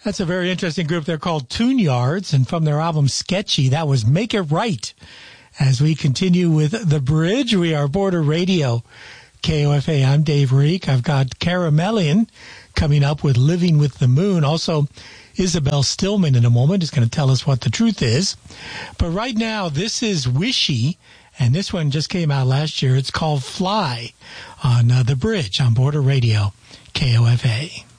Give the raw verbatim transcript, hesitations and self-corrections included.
That's a very interesting group. They're called Tune Yards, and from their album Sketchy, that was Make It Right. As we continue with The Bridge, we are Border Radio, K O F A. I'm Dave Reek. I've got Caramellian coming up with Living with the Moon. Also, Isabel Stillman in a moment is going to tell us what the truth is. But right now, this is Wishy, and this one just came out last year. It's called Fly on uh, The Bridge on Border Radio, K O F A.